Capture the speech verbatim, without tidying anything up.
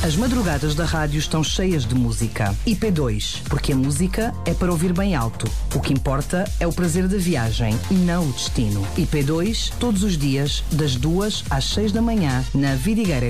As madrugadas da rádio estão cheias de música. I P dois, porque a música é para ouvir bem alto. O que importa é o prazer da viagem e não o destino. I P dois, todos os dias, das duas às seis da manhã, na Vidigueira